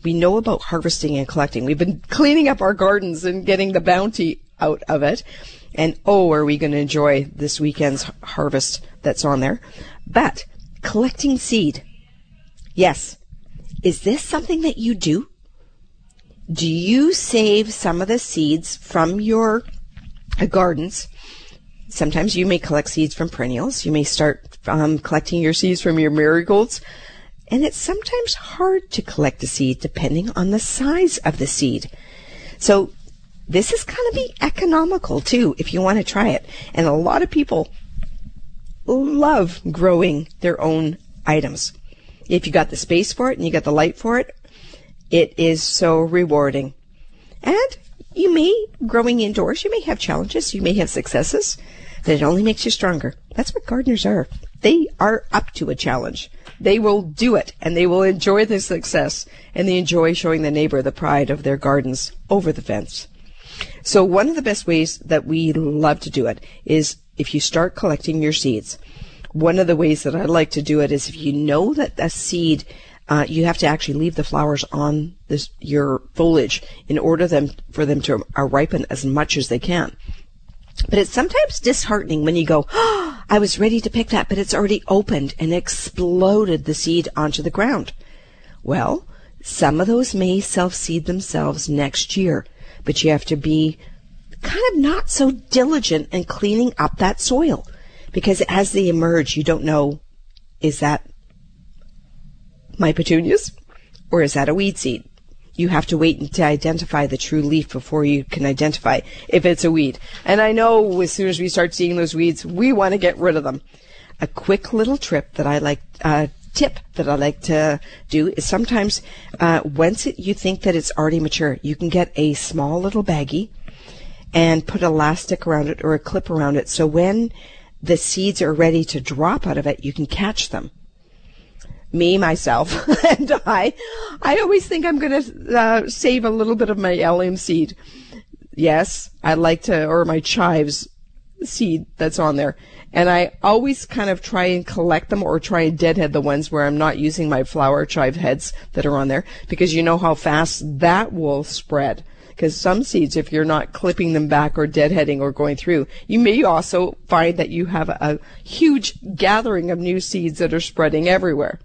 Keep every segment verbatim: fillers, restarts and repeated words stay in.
We know about harvesting and collecting. We've been cleaning up our gardens and getting the bounty out of it. And oh, are we going to enjoy this weekend's harvest that's on there. But collecting seed. Yes. Is this something that you do? Do you save some of the seeds from your gardens? Sometimes you may collect seeds from perennials. You may start um, collecting your seeds from your marigolds. And it's sometimes hard to collect a seed depending on the size of the seed. So this is going to be economical too if you want to try it. And a lot of people love growing their own items. If you got the space for it and you got the light for it, it is so rewarding. And you may, growing indoors, you may have challenges, you may have successes, but it only makes you stronger. That's what gardeners are. They are up to a challenge. They will do it, and they will enjoy the success, and they enjoy showing the neighbor the pride of their gardens over the fence. So one of the best ways that we love to do it is if you start collecting your seeds. One of the ways that I like to do it is if you know that a seed, uh, you have to actually leave the flowers on this, your foliage in order them, for them to uh, ripen as much as they can. But it's sometimes disheartening when you go, oh, I was ready to pick that, but it's already opened and exploded the seed onto the ground. Well, some of those may self-seed themselves next year, but you have to be kind of not so diligent in cleaning up that soil. Because as they emerge, you don't know, is that my petunias or is that a weed seed? You have to wait to identify the true leaf before you can identify if it's a weed. And I know as soon as we start seeing those weeds, we want to get rid of them. A quick little trip that I like, uh, tip that I like to do is sometimes, uh, once it, you think that it's already mature, you can get a small little baggie and put elastic around it or a clip around it. So when the seeds are ready to drop out of it, you can catch them. Me, myself, and I, I always think I'm going to uh, save a little bit of my allium seed. Yes, I like to, or my chives seed that's on there. And I always kind of try and collect them or try and deadhead the ones where I'm not using my flower chive heads that are on there, because you know how fast that will spread. Because some seeds, if you're not clipping them back or deadheading or going through, you may also find that you have a huge gathering of new seeds that are spreading everywhere.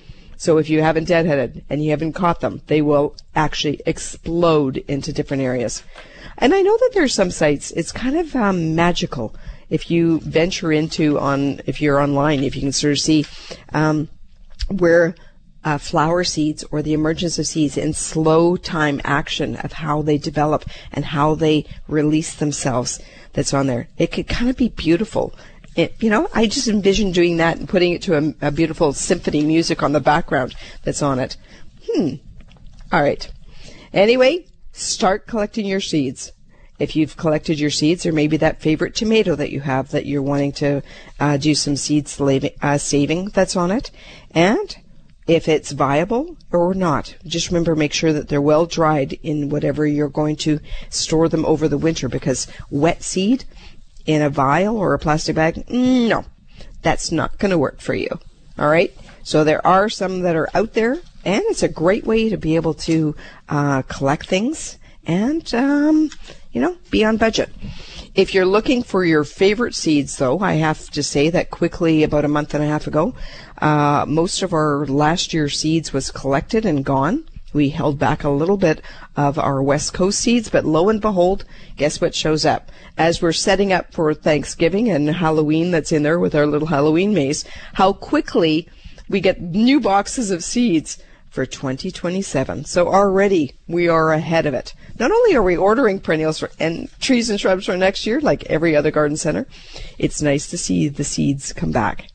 So if you haven't deadheaded and you haven't caught them, they will actually explode into different areas. And I know that there are some sites, it's kind of um, magical. If you venture into on, if you're online, if you can sort of see um, where uh, flower seeds or the emergence of seeds in slow time action of how they develop and how they release themselves that's on there. It could kind of be beautiful. It, you know, I just envision doing that and putting it to a, a beautiful symphony music on the background that's on it. Hmm. All right. Anyway, start collecting your seeds. If you've collected your seeds, or maybe that favorite tomato that you have that you're wanting to uh, do some seed slaving, uh, saving that's on it. And if it's viable or not, just remember, make sure that they're well dried in whatever you're going to store them over the winter, because wet seed in a vial or a plastic bag, no, that's not going to work for you. All right? So there are some that are out there, and it's a great way to be able to uh, collect things and, um, you know, be on budget. If you're looking for your favorite seeds, though, I have to say that quickly, about a month and a half ago, uh, most of our last year's seeds was collected and gone. We held back a little bit of our West Coast seeds, but lo and behold, guess what shows up? As we're setting up for Thanksgiving and Halloween that's in there with our little Halloween maze, how quickly we get new boxes of seeds for twenty twenty-seven. So already we are ahead of it. Not only are we ordering perennials for, and trees and shrubs for next year, like every other garden center, it's nice to see the seeds come back.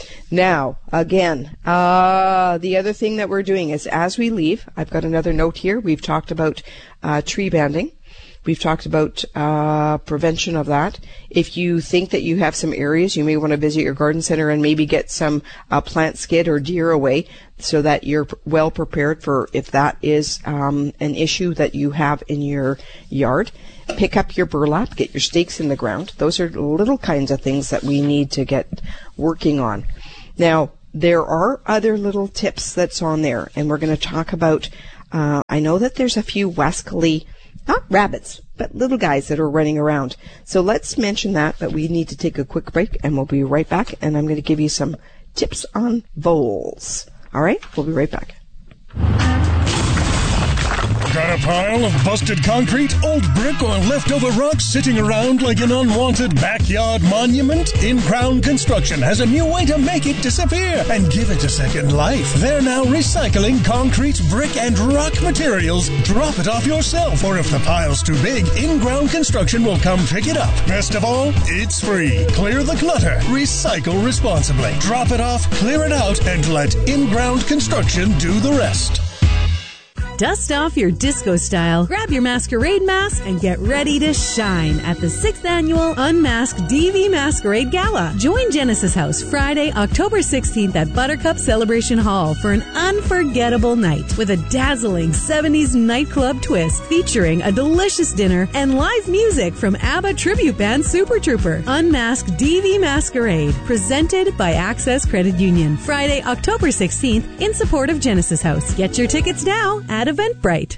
Now, again, uh, the other thing that we're doing is as we leave, I've got another note here. We've talked about uh, tree banding. We've talked about uh, prevention of that. If you think that you have some areas, you may want to visit your garden center and maybe get some uh, plant skid or deer away so that you're well prepared for if that is um, an issue that you have in your yard. Pick up your burlap, get your stakes in the ground. Those are little kinds of things that we need to get working on. Now, there are other little tips that's on there, and we're going to talk about Uh, I know that there's a few wascally, not rabbits, but little guys that are running around. So let's mention that, but we need to take a quick break, and we'll be right back, and I'm going to give you some tips on voles. All right, we'll be right back. Got a pile of busted concrete, old brick, or leftover rocks sitting around like an unwanted backyard monument? In-Crown Construction has a new way to make it disappear and give it a second life. They're now recycling concrete, brick, and rock materials. Drop it off yourself, or if the pile's too big, In-Crown Construction will come pick it up. Best of all, it's free. Clear the clutter. Recycle responsibly. Drop it off, clear it out, and let In-Ground Construction do the rest. Dust off your disco style, grab your masquerade mask, and get ready to shine at the sixth Annual Unmasked D V Masquerade Gala. Join Genesis House Friday, October sixteenth at Buttercup Celebration Hall for an unforgettable night with a dazzling seventies nightclub twist featuring a delicious dinner and live music from ABBA tribute band Super Trooper. Unmasked D V Masquerade, presented by Access Credit Union. Friday, October sixteenth in support of Genesis House. Get your tickets now at Eventbrite.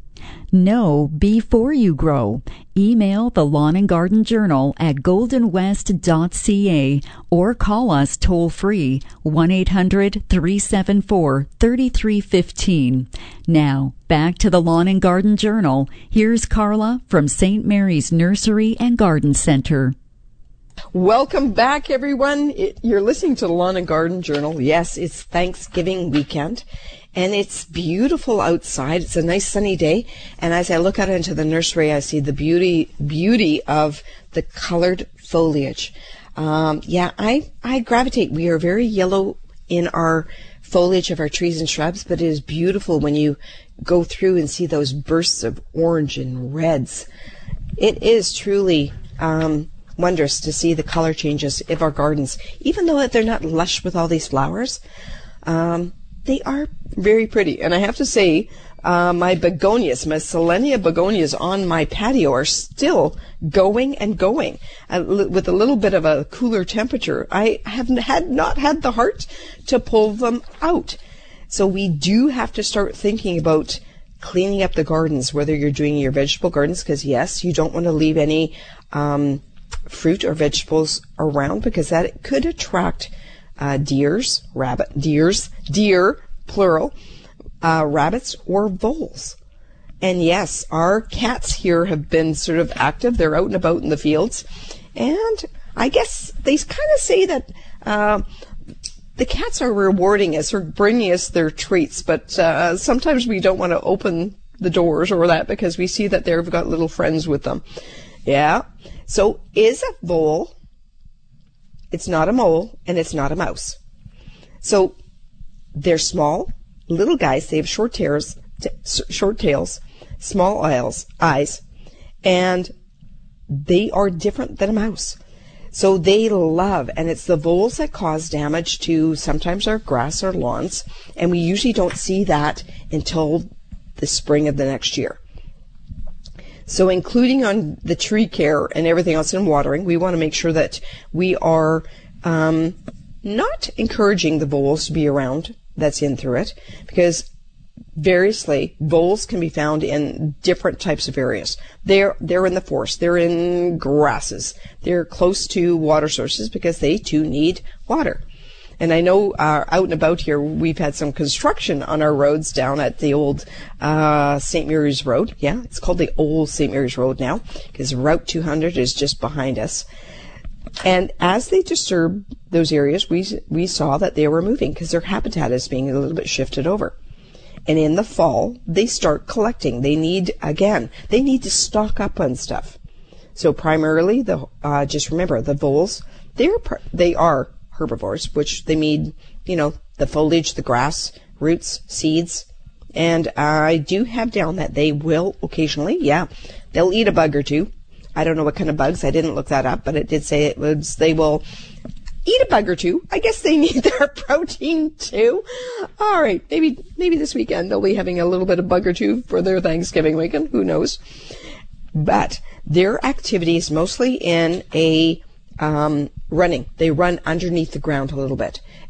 Know before you grow. Email the Lawn and Garden Journal at golden west dot c a or call us toll free one eight hundred three seven four three three one five. Now, back to the Lawn and Garden Journal. Here's Carla from Saint Mary's Nursery and Garden Center. Welcome back, everyone. It, you're listening to the Lawn and Garden Journal. Yes, it's Thanksgiving weekend, and it's beautiful outside. It's a nice sunny day, and as I look out into the nursery, I see the beauty beauty of the colored foliage. Um, yeah, I, I gravitate. We are very yellow in our foliage of our trees and shrubs, but it is beautiful when you go through and see those bursts of orange and reds. It is truly um, wondrous to see the color changes of our gardens, even though they're not lush with all these flowers. Um, they are very pretty, and I have to say, uh, my begonias, my Selenia begonias on my patio are still going and going uh, li- with a little bit of a cooler temperature. I have had not had the heart to pull them out, so we do have to start thinking about cleaning up the gardens, whether you're doing your vegetable gardens, because yes, you don't want to leave any um, fruit or vegetables around, because that could attract uh, deers, rabbit, deers, deer, plural, uh, rabbits or voles. And yes, our cats here have been sort of active. They're out and about in the fields, and I guess they kind of say that uh, the cats are rewarding us or bringing us their treats, but uh, sometimes we don't want to open the doors or that, because we see that they've got little friends with them. Yeah. So is a vole, it's not a mole, and it's not a mouse. So they're small, little guys. They have short tails, t- short tails, small eyes, eyes, and they are different than a mouse. So they love, and it's the voles that cause damage to sometimes our grass or lawns, and we usually don't see that until the spring of the next year. So including on the tree care and everything else in watering, we want to make sure that we are um, not encouraging the voles to be around that's in through it, because variously, voles can be found in different types of areas. They're, they're in the forest. They're in grasses. They're close to water sources because they too need water. And I know uh, out and about here, we've had some construction on our roads down at the old uh, Saint Mary's Road. Yeah, it's called the old Saint Mary's Road now, because Route two hundred is just behind us. And as they disturb those areas, we we saw that they were moving because their habitat is being a little bit shifted over. And in the fall, they start collecting. They need, again, they need to stock up on stuff. So primarily, the uh, just remember, the voles, they're they are herbivores, which they need, you know, the foliage, the grass, roots, seeds. And I do have down that they will occasionally, yeah, they'll eat a bug or two. I don't know what kind of bugs. I didn't look that up, but it did say it was, they will eat a bug or two. I guess they need their protein too. All right. Maybe, maybe this weekend they'll be having a little bit of bug or two for their Thanksgiving weekend. Who knows? But their activity is mostly in a, um, running. They run underneath the ground a little bit. And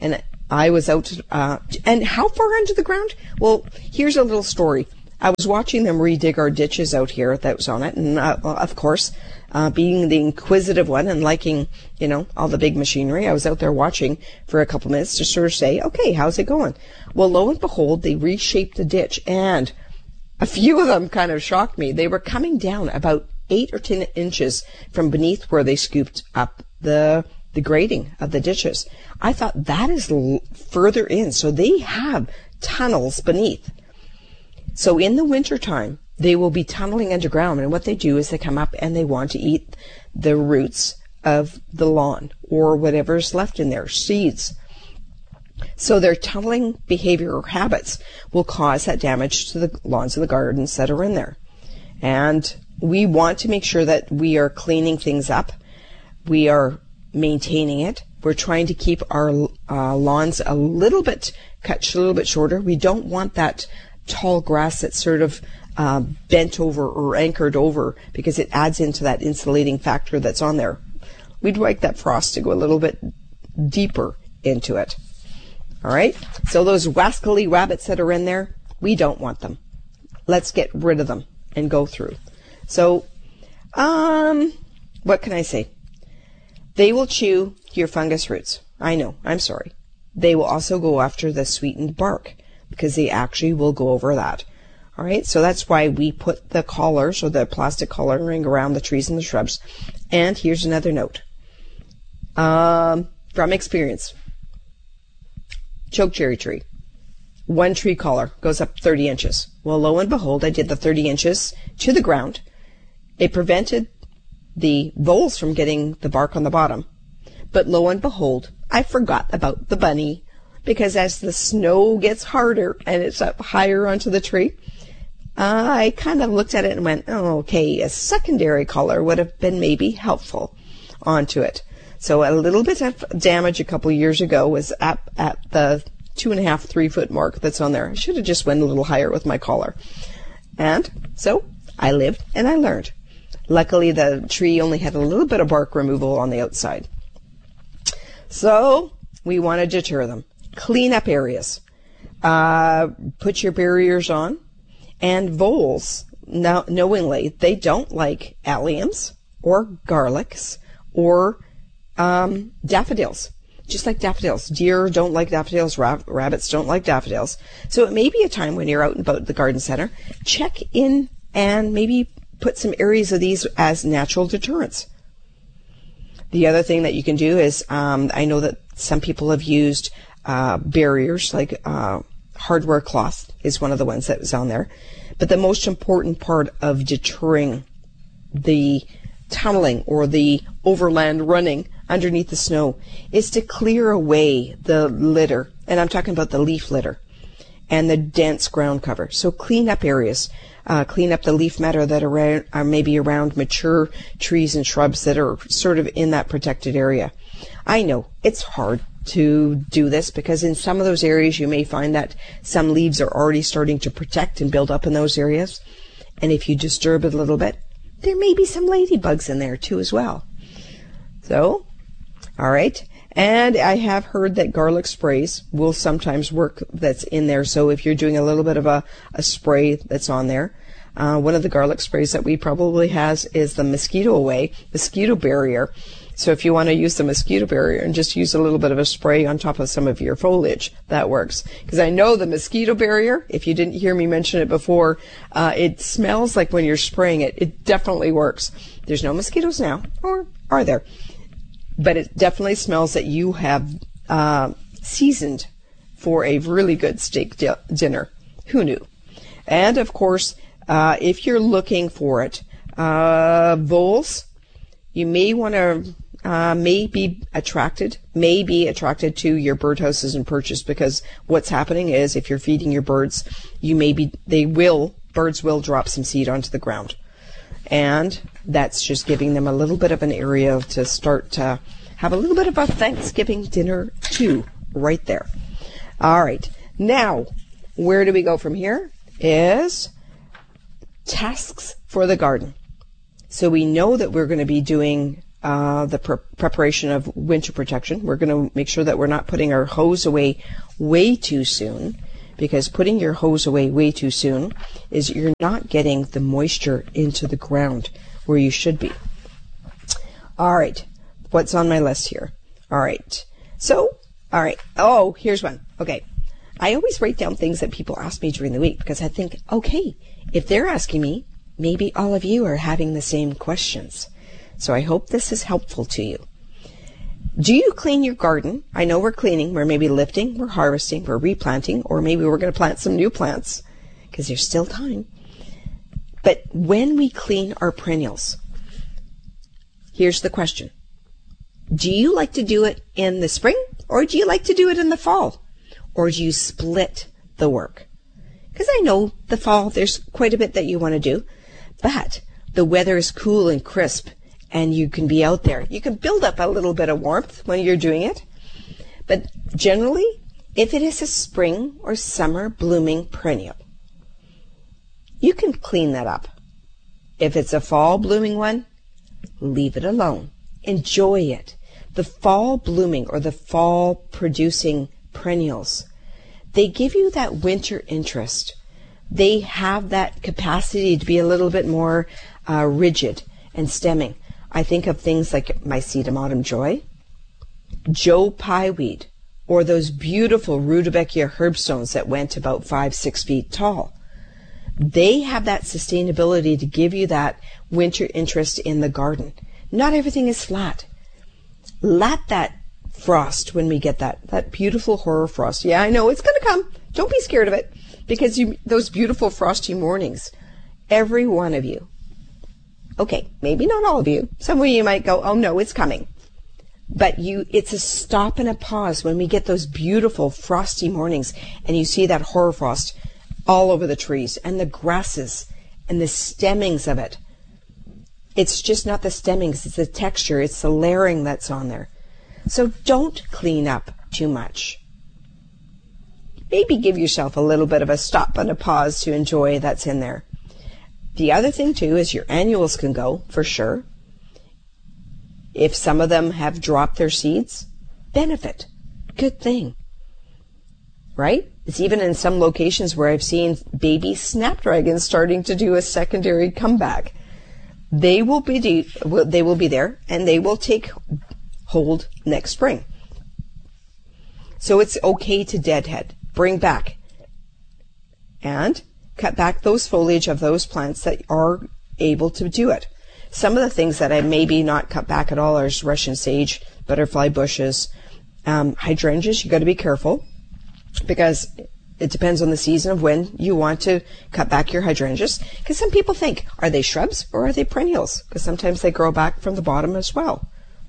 I was out, uh, and how far into the ground? Well, here's a little story. I was watching them redig our ditches out here that was on it, and uh, of course, uh, being the inquisitive one and liking, you know, all the big machinery, I was out there watching for a couple minutes to sort of say, okay, how's it going? Well, lo and behold, they reshaped the ditch, and a few of them kind of shocked me. They were coming down about eight or ten inches from beneath where they scooped up the the grading of the ditches. I thought that is l- further in, so they have tunnels beneath. So in the wintertime, they will be tunneling underground, and what they do is they come up and they want to eat the roots of the lawn or whatever's left in there, seeds. So their tunneling behavior or habits will cause that damage to the lawns and the gardens that are in there. And we want to make sure that we are cleaning things up. We are maintaining it. We're trying to keep our uh, lawns a little bit cut a little bit shorter. We don't want that tall grass that's sort of uh, bent over or anchored over, because it adds into that insulating factor that's on there. We'd like that frost to go a little bit deeper into it. All right. So those rascally rabbits that are in there, we don't want them. Let's get rid of them and go through. So, um, what can I say? They will chew your fungus roots. I know, I'm sorry. They will also go after the sweetened bark, because they actually will go over that. All right, so that's why we put the collars or the plastic collaring around the trees and the shrubs. And here's another note. Um, from experience. Chokecherry tree. One tree collar goes up thirty inches. Well, lo and behold, I did the thirty inches to the ground. It prevented the voles from getting the bark on the bottom. But lo and behold, I forgot about the bunny, because as the snow gets harder and it's up higher onto the tree, uh, I kind of looked at it and went, oh, okay, a secondary collar would have been maybe helpful onto it. So a little bit of damage a couple of years ago was up at the two and a half, three foot mark that's on there. I should have just went a little higher with my collar. And so I lived and I learned. Luckily, the tree only had a little bit of bark removal on the outside. So we want to deter them. Clean up areas. Uh, put your barriers on. And voles, now, knowingly, they don't like alliums or garlics or um, daffodils. Just like daffodils. Deer don't like daffodils. Rab- rabbits don't like daffodils. So it may be a time when you're out and about at the garden center, check in and maybe put some areas of these as natural deterrents. The other thing that you can do is, um, I know that some people have used uh, barriers, like uh, hardware cloth is one of the ones that was on there. But the most important part of deterring the tunneling or the overland running underneath the snow is to clear away the litter. And I'm talking about the leaf litter and the dense ground cover. So clean up areas. Uh, clean up the leaf matter that are, are maybe around mature trees and shrubs that are sort of in that protected area. I know it's hard to do this, because in some of those areas you may find that some leaves are already starting to protect and build up in those areas. And if you disturb it a little bit, there may be some ladybugs in there too as well. So, all right. And I have heard that garlic sprays will sometimes work that's in there. So if you're doing a little bit of a, a spray that's on there, uh, one of the garlic sprays that we probably has is the mosquito away, mosquito barrier. So if you want to use the mosquito barrier and just use a little bit of a spray on top of some of your foliage, that works. Because I know the mosquito barrier, if you didn't hear me mention it before, uh, it smells like when you're spraying it. It definitely works. There's no mosquitoes now, or are there? But it definitely smells that you have uh, seasoned for a really good steak di- dinner. Who knew? And, of course, uh, if you're looking for it, uh, voles, you may want to, uh, may be attracted, may be attracted to your birdhouses and perches, because what's happening is if you're feeding your birds, you may be, they will, birds will drop some seed onto the ground. And that's just giving them a little bit of an area to start to have a little bit of a Thanksgiving dinner too, right there. All right. Now, where do we go from here? Is tasks for the garden. So we know that we're going to be doing uh, the pre- preparation of winter protection. We're going to make sure that we're not putting our hose away way too soon, because putting your hose away way too soon is you're not getting the moisture into the ground where you should be. All right. What's on my list here? All right. So, all right. Oh, here's one. Okay. I always write down things that people ask me during the week because I think, okay, if they're asking me, maybe all of you are having the same questions. So I hope this is helpful to you. Do you clean your garden? I know we're cleaning. We're maybe lifting, we're harvesting, we're replanting, or maybe we're going to plant some new plants because there's still time. But when we clean our perennials, here's the question. Do you like to do it in the spring, or do you like to do it in the fall? Or do you split the work? Because I know the fall, there's quite a bit that you want to do, but the weather is cool and crisp, and you can be out there. You can build up a little bit of warmth when you're doing it. But generally, if it is a spring or summer blooming perennial, you can clean that up. If it's a fall blooming one, leave it alone. Enjoy it. The fall blooming or the fall producing perennials, they give you that winter interest. They have that capacity to be a little bit more uh, rigid and stemming. I think of things like Mycetum Autumn Joy, Joe Pyeweed, or those beautiful Rudbeckia herbstones that went about five, six feet tall. They have that sustainability to give you that winter interest in the garden. Not everything is flat. Let that frost when we get that, that beautiful horror frost. Yeah, I know it's going to come. Don't be scared of it, because you, those beautiful frosty mornings, every one of you, okay, maybe not all of you, some of you might go, oh no, it's coming. But you, it's a stop and a pause when we get those beautiful frosty mornings and you see that horror frost all over the trees and the grasses and the stemmings of it. It's just not the stemmings, it's the texture, it's the layering that's on there. So don't clean up too much. Maybe give yourself a little bit of a stop and a pause to enjoy that's in there. The other thing too is your annuals can go, for sure. If some of them have dropped their seeds, benefit. Good thing. Right? It's even in some locations where I've seen baby snapdragons starting to do a secondary comeback. They will be de- they will be there, and they will take hold next spring. So it's okay to deadhead, bring back, and cut back those foliage of those plants that are able to do it. Some of the things that I maybe not cut back at all are Russian sage, butterfly bushes, um, hydrangeas. You got to be careful because it depends on the season of when you want to cut back your hydrangeas. Because some people think, are they shrubs or are they perennials? Because sometimes they grow back from the bottom as well.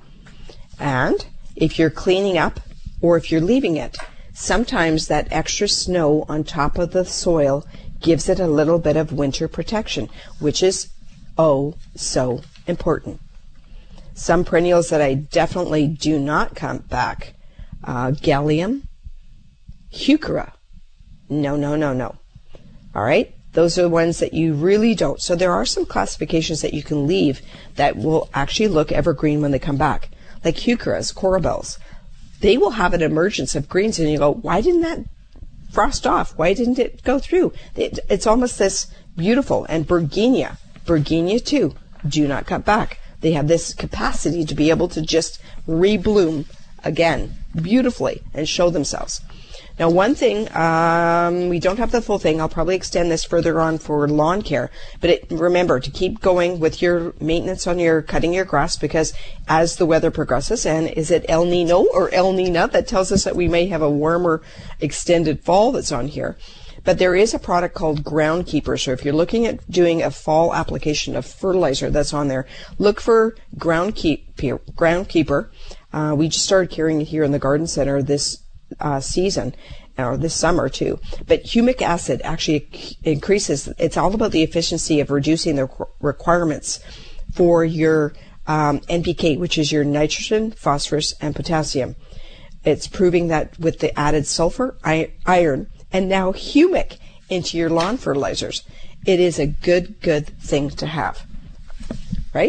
And if you're cleaning up or if you're leaving it, sometimes that extra snow on top of the soil gives it a little bit of winter protection, which is oh so important. Some perennials that I definitely do not cut back, uh, Gallium, Heuchera. No, no, no, no. All right? Those are the ones that you really don't. So there are some classifications that you can leave that will actually look evergreen when they come back. Like Heucheras, Corabels. They will have an emergence of greens and you go, why didn't that frost off? Why didn't it go through? It, it's almost this beautiful. And Bergenia. Bergenia too. Do not cut back. They have this capacity to be able to just rebloom again beautifully and show themselves. Now, one thing, um, we don't have the full thing. I'll probably extend this further on for lawn care. But it, remember to keep going with your maintenance on your cutting your grass, because as the weather progresses, and is it El Nino or El Nina that tells us that we may have a warmer extended fall that's on here. But there is a product called Groundkeeper. So if you're looking at doing a fall application of fertilizer that's on there, look for Groundkeeper. Groundkeeper. Uh, we just started carrying it here in the garden center this uh, season, or this summer too. But humic acid actually increases. It's all about the efficiency of reducing the requirements for your um, N P K, which is your nitrogen, phosphorus, and potassium. It's proving that with the added sulfur, iron, and now humic into your lawn fertilizers, it is a good, good thing to have, right?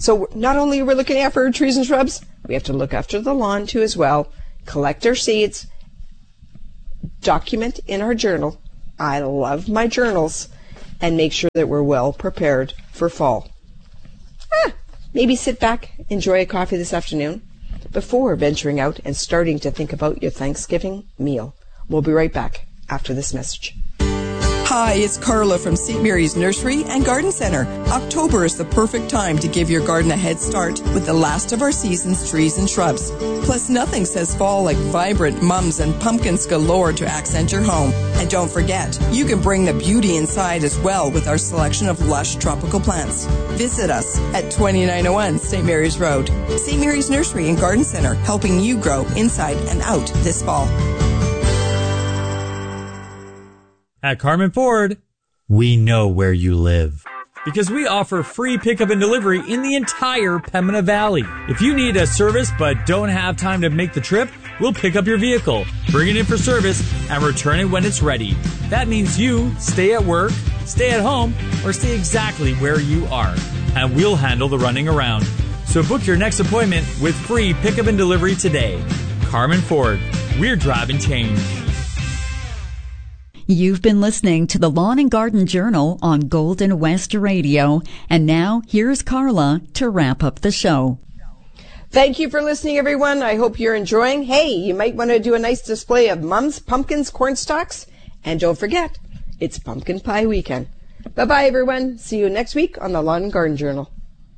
So not only are we looking after our trees and shrubs, we have to look after the lawn too as well. Collect our seeds, document in our journal. I love my journals, and make sure that we're well prepared for fall. Ah, maybe sit back, enjoy a coffee this afternoon before venturing out and starting to think about your Thanksgiving meal. We'll be right back after this message. Hi, it's Carla from Saint Mary's Nursery and Garden Center. October is the perfect time to give your garden a head start with the last of our season's trees and shrubs. Plus, nothing says fall like vibrant mums and pumpkins galore to accent your home. And don't forget, you can bring the beauty inside as well with our selection of lush tropical plants. Visit us at twenty-nine oh one Saint Mary's Road. Saint Mary's Nursery and Garden Center, helping you grow inside and out this fall. At Carmen Ford, we know where you live. Because we offer free pickup and delivery in the entire Pembina Valley. If you need a service but don't have time to make the trip, we'll pick up your vehicle, bring it in for service, and return it when it's ready. That means you stay at work, stay at home, or stay exactly where you are. And we'll handle the running around. So book your next appointment with free pickup and delivery today. Carmen Ford, we're driving change. You've been listening to the Lawn and Garden Journal on Golden West Radio. And now, here's Carla to wrap up the show. Thank you for listening, everyone. I hope you're enjoying. Hey, you might want to do a nice display of mums, pumpkins, corn stalks. And don't forget, it's Pumpkin Pie Weekend. Bye-bye, everyone. See you next week on the Lawn and Garden Journal.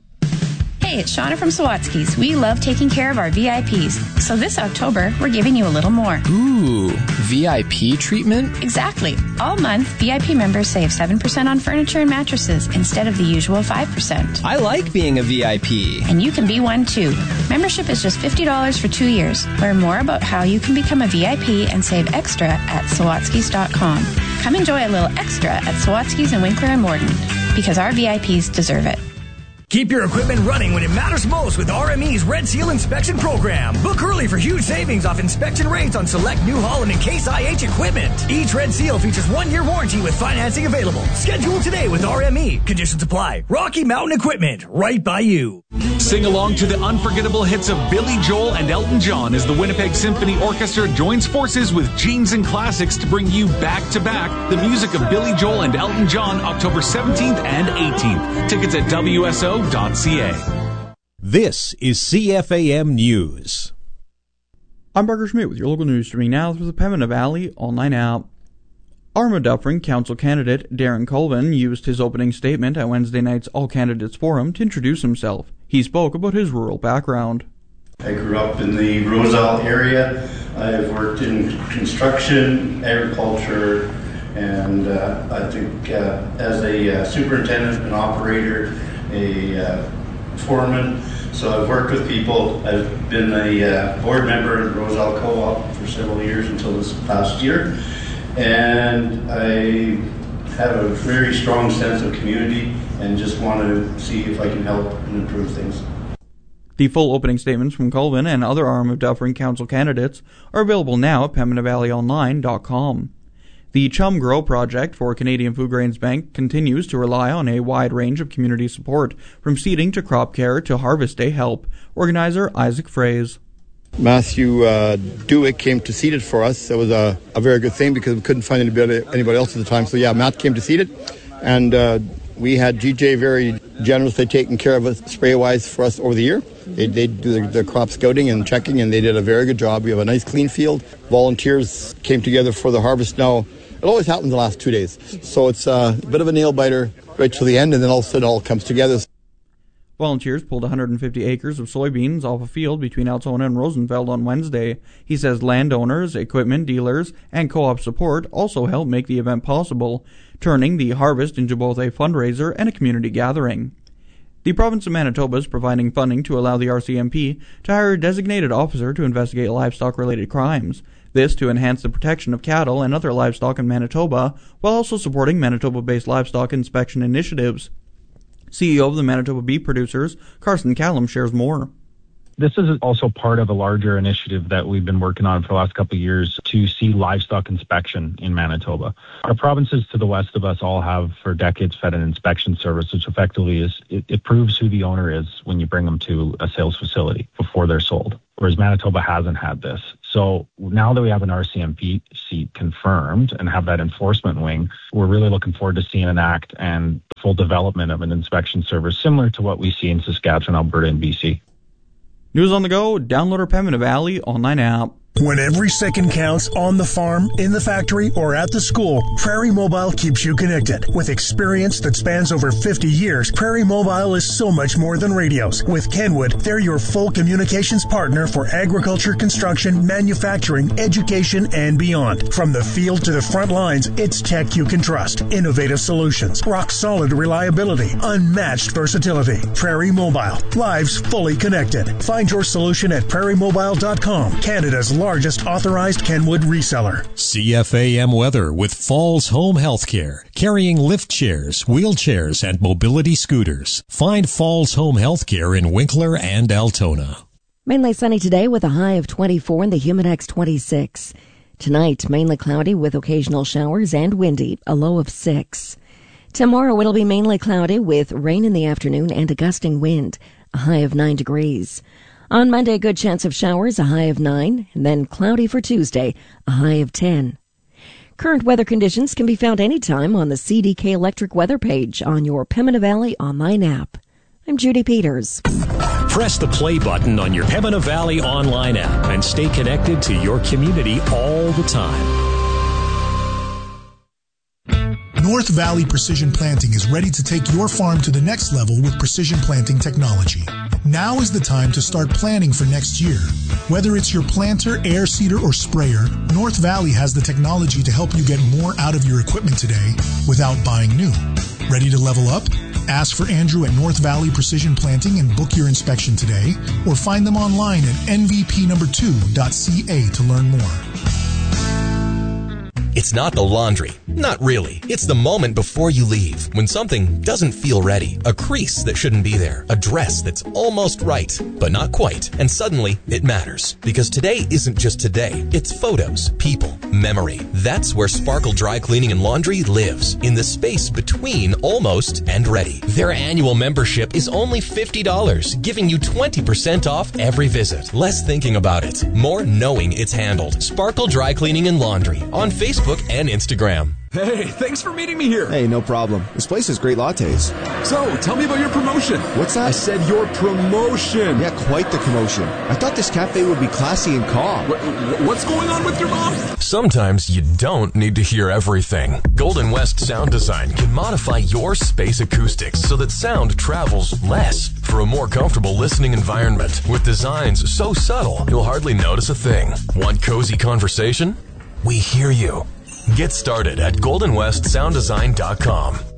Hey, it's Shauna from Sawatsky's. We love taking care of our V I Ps. So this October, we're giving you a little more. Ooh, V I P treatment? Exactly. All month, V I P members save seven percent on furniture and mattresses instead of the usual five percent. I like being a V I P. And you can be one too. Membership is just fifty dollars for two years. Learn more about how you can become a V I P and save extra at Sawatsky's dot com. Come enjoy a little extra at Sawatsky's in Winkler and Morden, because our V I Ps deserve it. Keep your equipment running when it matters most with R M E's Red Seal Inspection Program. Book early for huge savings off inspection rates on select New Holland and Case I H equipment. Each Red Seal features one-year warranty with financing available. Schedule today with R M E. Conditions apply. Rocky Mountain Equipment, right by you. Sing along to the unforgettable hits of Billy Joel and Elton John as the Winnipeg Symphony Orchestra joins forces with Genes and Classics to bring you back-to-back the music of Billy Joel and Elton John October seventeenth and eighteenth. Tickets at W S O dot C A. This is C F A M News. I'm Parker Schmidt with your local news, streaming now through the Pembina Valley online app. Armagh Dufferin Council candidate Darren Colvin used his opening statement at Wednesday night's All Candidates Forum to introduce himself. He spoke about his rural background. I grew up in the Roselle area. I've worked in construction, agriculture, and uh, I think uh, as a uh, superintendent and operator, a uh, foreman. So I've worked with people. I've been a uh, board member at Roselle Co-op for several years until this past year. And I have a very strong sense of community and just want to see if I can help and improve things. The full opening statements from Colvin and other Armagh Dufferin Council candidates are available now at Pembina Valley Online dot com. The Chum Grow project for Canadian Food Grains Bank continues to rely on a wide range of community support, from seeding to crop care to harvest day help. Organizer Isaac Fraze. Matthew uh, Dewick came to seed it for us. That was a, a very good thing because we couldn't find anybody, anybody else at the time. So yeah, Matt came to seed it. And uh, we had G J very generously taking care of it spray-wise for us over the year. They, they do the, the crop scouting and checking, and they did a very good job. We have a nice clean field. Volunteers came together for the harvest now. It always happens the last two days. So it's uh, a bit of a nail-biter right till the end, and then all of a sudden it all comes together. Volunteers pulled one hundred fifty acres of soybeans off a field between Altona and Rosenfeld on Wednesday. He says landowners, equipment dealers, and co-op support also helped make the event possible, turning the harvest into both a fundraiser and a community gathering. The province of Manitoba is providing funding to allow the R C M P to hire a designated officer to investigate livestock-related crimes. This to enhance the protection of cattle and other livestock in Manitoba, while also supporting Manitoba-based livestock inspection initiatives. C E O of the Manitoba Beef Producers, Carson Callum, shares more. This is also part of a larger initiative that we've been working on for the last couple of years to see livestock inspection in Manitoba. Our provinces to the west of us all have for decades fed an inspection service, which effectively is, it, it proves who the owner is when you bring them to a sales facility before they're sold, whereas Manitoba hasn't had this. So now that we have an R C M P seat confirmed and have that enforcement wing, we're really looking forward to seeing an act and full development of an inspection service similar to what we see in Saskatchewan, Alberta, and B C. News on the go, download our Pembina Valley online app. When every second counts on the farm, in the factory, or at the school, Prairie Mobile keeps you connected. With experience that spans over fifty years, Prairie Mobile is so much more than radios. With Kenwood, they're your full communications partner for agriculture, construction, manufacturing, education, and beyond. From the field to the front lines, it's tech you can trust. Innovative solutions, rock-solid reliability, unmatched versatility. Prairie Mobile, lives fully connected. Find your solution at prairie mobile dot com, Canada's largest authorized Kenwood reseller. C F A M weather with Falls Home Healthcare, carrying lift chairs, wheelchairs, and mobility scooters. Find Falls Home Healthcare in Winkler and Altona. Mainly sunny today with a high of twenty-four and the Humidex twenty-six. Tonight, mainly cloudy with occasional showers and windy, a low of six. Tomorrow, it'll be mainly cloudy with rain in the afternoon and a gusting wind, a high of nine degrees. On Monday, a good chance of showers, a high of nine, and then cloudy for Tuesday, a high of ten. Current weather conditions can be found anytime on the C D K Electric weather page on your Pembina Valley online app. I'm Judy Peters. Press the play button on your Pembina Valley online app and stay connected to your community all the time. North Valley Precision Planting is ready to take your farm to the next level with precision planting technology. Now is the time to start planning for next year. Whether it's your planter, air seeder, or sprayer, North Valley has the technology to help you get more out of your equipment today without buying new. Ready to level up? Ask for Andrew at North Valley Precision Planting and book your inspection today, or find them online at N V P number two dot C A to learn more. It's not the laundry. Not really. It's the moment before you leave, when something doesn't feel ready. A crease that shouldn't be there. A dress that's almost right, but not quite. And suddenly, it matters. Because today isn't just today. It's photos, people, memory. That's where Sparkle Dry Cleaning and Laundry lives. In the space between almost and ready. Their annual membership is only fifty dollars, giving you twenty percent off every visit. Less thinking about it, more knowing it's handled. Sparkle Dry Cleaning and Laundry on Facebook and Instagram. Hey, thanks for meeting me here. Hey, no problem. This place has great lattes. So, tell me about your promotion. What's that? I said your promotion. Yeah, quite the commotion. I thought this cafe would be classy and calm. Wh- what's going on with your mom? Sometimes you don't need to hear everything. Golden West Sound Design can modify your space acoustics so that sound travels less for a more comfortable listening environment. With designs so subtle, you'll hardly notice a thing. Want cozy conversation? We hear you. Get started at golden west sound design dot com.